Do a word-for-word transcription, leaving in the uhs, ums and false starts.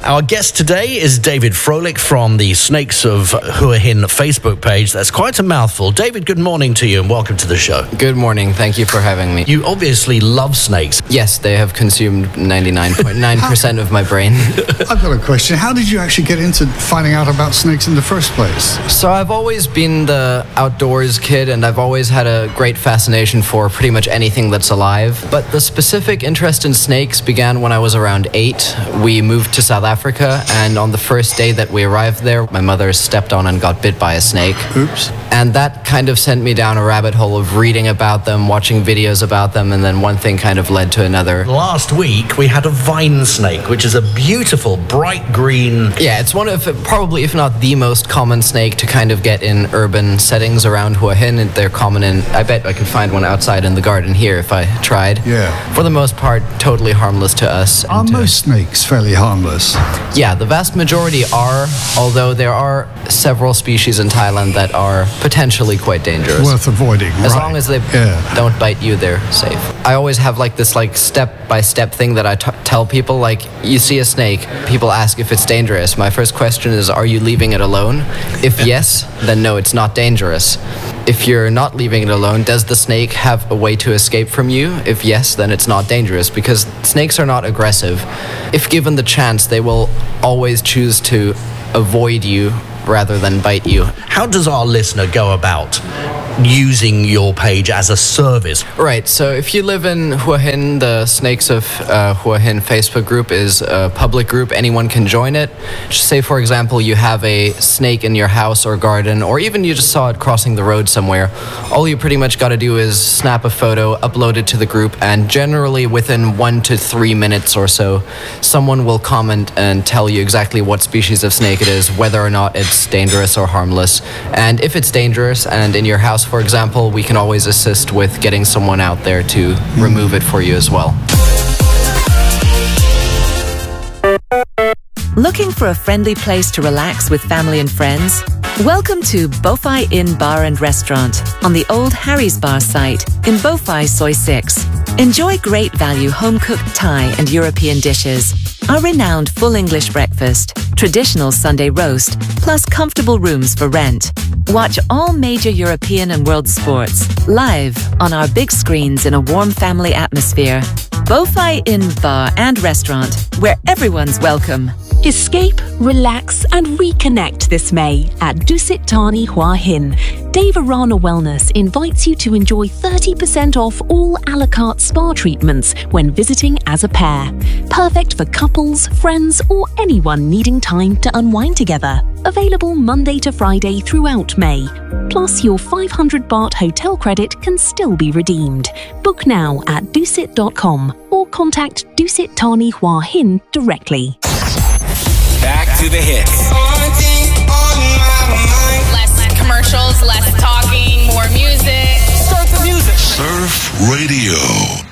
Our guest today is David Froelich from the Snakes of Hua Hin Facebook page. That's quite a mouthful. David, good morning to you and welcome to the show. Good morning. Thank you for having me. You obviously love snakes. Yes, they have consumed ninety-nine point nine percent of my brain. I've got a question. How did you actually get into finding out about snakes in the first place? So I've always been the outdoors kid, and I've always had a great fascination for pretty much anything that's alive. But the specific interest in snakes began when I was around eight. We moved to South Africa, and on the first day that we arrived there, my mother stepped on and got bit by a snake. Oops. And that kind of sent me down a rabbit hole of reading about them, watching videos about them, and then one thing kind of led to another. Last week, we had a vine snake, which is a beautiful, bright green... Yeah, it's one of, probably, if not the most common snake to kind of get in urban settings around Hua Hin. They're common in, I bet I could find one outside in the garden here if I tried. Yeah. For the most part, totally harmless to us. Are to, most snakes fairly harmless? Yeah, the vast majority are, although there are several species in Thailand that are potentially quite dangerous. Worth avoiding, As right. long as they yeah. don't bite you, they're safe. I always have like this like step-by-step thing that I t- tell people, like, you see a snake, people ask if it's dangerous. My first question is, are you leaving it alone? If yes, then no, it's not dangerous. If you're not leaving it alone, does the snake have a way to escape from you? If yes, then it's not dangerous, because snakes are not aggressive. If given the chance, they will always choose to avoid you rather than bite you. How does our listener go about using your page as a service? Right, so if you live in Hua Hin, the Snakes of uh, Hua Hin Facebook group is a public group. Anyone can join it. Just say, for example, you have a snake in your house or garden, or even you just saw it crossing the road somewhere. All you pretty much got to do is snap a photo, upload it to the group, and generally within one to three minutes or so, someone will comment and tell you exactly what species of snake it is, whether or not it's dangerous or harmless. And if it's dangerous and in your house, for example, we can always assist with getting someone out there to remove it for you as well. Looking for a friendly place to relax with family and friends? Welcome to Bowhai Inn Bar and Restaurant on the old Harry's Bar site in Bowhai Soi six. Enjoy great value home-cooked Thai and European dishes, our renowned full English breakfast, traditional Sunday roast, plus comfortable rooms for rent. Watch all major European and world sports live on our big screens in a warm family atmosphere. Bowhai Inn Bar and Restaurant, where everyone's welcome. Escape, relax and reconnect this May at Dusit Thani Hua Hin. Dave Arana Wellness invites you to enjoy thirty percent off all a la carte spa treatments when visiting as a pair. Perfect for couples, friends or anyone needing time to unwind together. Available Monday to Friday throughout May. Plus your five hundred baht hotel credit can still be redeemed. Book now at dusit dot com or contact Dusit Thani Hua Hin directly. Back to the hits. Less commercials, less talking, more music. Start the music. Surf Radio.